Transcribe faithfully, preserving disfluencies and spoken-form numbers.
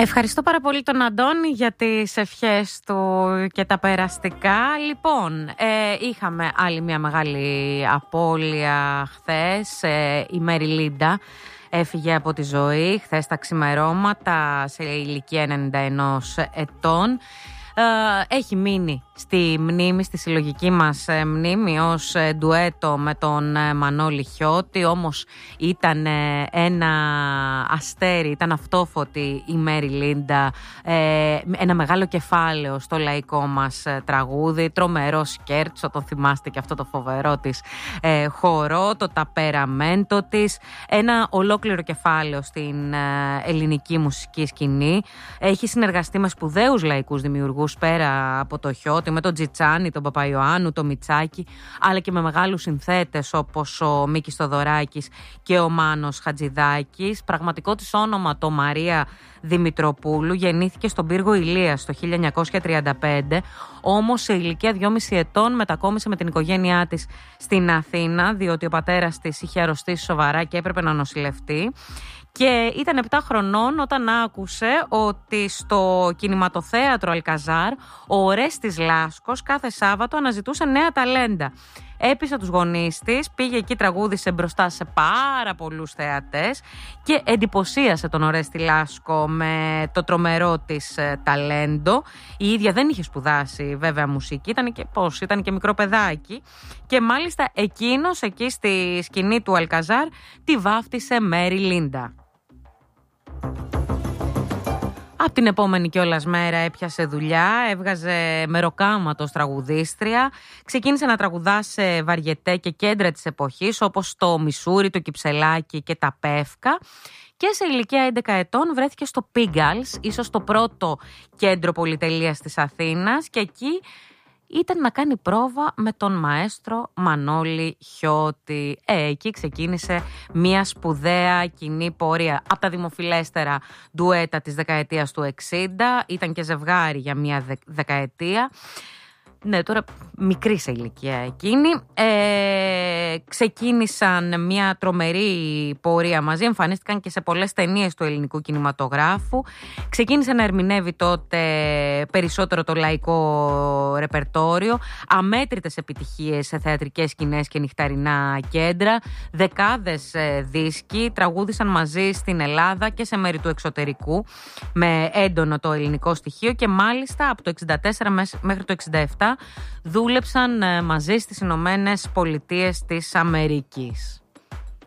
Ευχαριστώ πάρα πολύ τον Αντώνη για τις ευχές του και τα περαστικά. Λοιπόν, ε, είχαμε άλλη μια μεγάλη απώλεια χθες. Ε, η Μέρι Λίντα έφυγε από τη ζωή χθες τα ξημερώματα σε ηλικία ενενήντα ενός ετών. Έχει μείνει στη μνήμη, στη συλλογική μας μνήμη ως ντουέτο με τον Μανώλη Χιώτη, όμως ήταν ένα αστέρι, ήταν αυτόφωτη η Μέρι Λίντα, ένα μεγάλο κεφάλαιο στο λαϊκό μας τραγούδι, τρομερό σκέρτσο, το θυμάστε και αυτό το φοβερό της χορό, το ταπεραμέντο της, ένα ολόκληρο κεφάλαιο στην ελληνική μουσική σκηνή. Έχει συνεργαστεί με σπουδαίους λαϊκούς δημιουργούς πέρα από το Χιώτη, με τον Τζιτσάνι, τον Παπαϊωάννου, τον Μιτσάκη, αλλά και με μεγάλους συνθέτες όπως ο Μίκης Θοδωράκης και ο Μάνος Χατζηδάκης. Πραγματικό της όνομα το Μαρία Δημητροπούλου, γεννήθηκε στον πύργο Ηλίας το χίλια εννιακόσια τριάντα πέντε, όμως σε ηλικία δυόμισι ετών μετακόμισε με την οικογένειά της στην Αθήνα, διότι ο πατέρας της είχε αρρωστήσει σοβαρά και έπρεπε να νοσηλευτεί. Και ήταν επτά χρονών όταν άκουσε ότι στο κινηματοθέατρο Αλκαζάρ ο Ορέστης Λάσκος κάθε Σάββατο αναζητούσε νέα ταλέντα. Έπεισε τους γονείς της, πήγε εκεί, τραγούδισε μπροστά σε πάρα πολλούς θεατές και εντυπωσίασε τον Ορέστη Λάσκο με το τρομερό της ταλέντο. Η ίδια δεν είχε σπουδάσει βέβαια μουσική, ήταν και πώς, ήταν και μικρό παιδάκι και μάλιστα εκείνος εκεί στη σκηνή του Αλκαζάρ τη βάφτισε Μέρι Λίντα. Απ' την επόμενη κιόλας μέρα έπιασε δουλειά, έβγαζε μεροκάματος τραγουδίστρια, ξεκίνησε να τραγουδά σε βαριετέ και κέντρα της εποχής όπως το Μισούρι, το Κυψελάκι και τα Πεύκα. Και σε ηλικία έντεκα ετών βρέθηκε στο Pigalle, ίσως το πρώτο κέντρο πολυτελείας της Αθήνας, και εκεί ήταν να κάνει πρόβα με τον μαέστρο Μανώλη Χιώτη. Ε, εκεί ξεκίνησε μια σπουδαία κοινή πορεία. Από τα δημοφιλέστερα ντουέτα της δεκαετίας του εξήντα, ήταν και ζευγάρι για μια δεκαετία. Ναι, τώρα μικρή σε ηλικία εκείνη. Ε, ξεκίνησαν μια τρομερή πορεία μαζί, εμφανίστηκαν και σε πολλές ταινίες του ελληνικού κινηματογράφου. Ξεκίνησε να ερμηνεύει τότε περισσότερο το λαϊκό ρεπερτόριο, αμέτρητες επιτυχίες σε θεατρικές σκηνές και νυχταρινά κέντρα, δεκάδες δίσκοι, τραγούδισαν μαζί στην Ελλάδα και σε μέρη του εξωτερικού με έντονο το ελληνικό στοιχείο και μάλιστα από το εξήντα τέσσερα μέχρι το εξήντα επτά δούλεψαν μαζί στις Ηνωμένες Πολιτείες της Αμερικής.